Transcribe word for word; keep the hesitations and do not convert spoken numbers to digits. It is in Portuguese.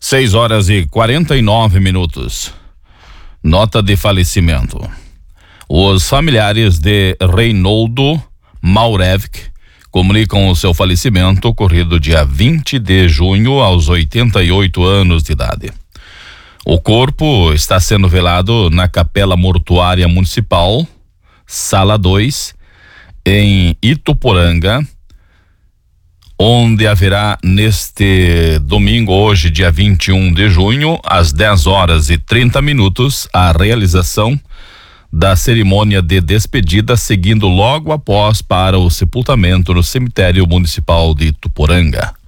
seis horas e quarenta e nove minutos. Nota de falecimento. Os familiares de Reinoldo Maurevich comunicam o seu falecimento ocorrido dia vinte de junho aos oitenta e oito anos de idade. O corpo está sendo velado na Capela Mortuária Municipal, Sala dois, em Ituporanga, onde haverá neste domingo, hoje, dia vinte e um de junho, às dez horas e trinta minutos, a realização da cerimônia de despedida, seguindo logo após para o sepultamento no cemitério municipal de Ituporanga.